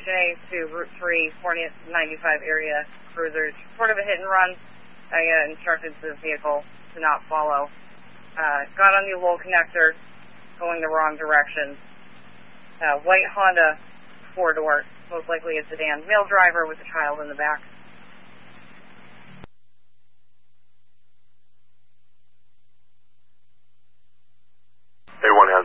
A to Route 3, 495 area cruisers. Sort of a hit and run. I instructed the vehicle to not follow. Got on the low connector, going the wrong direction. White Honda, 4-door, most likely a sedan. Male driver with a child in the back. A1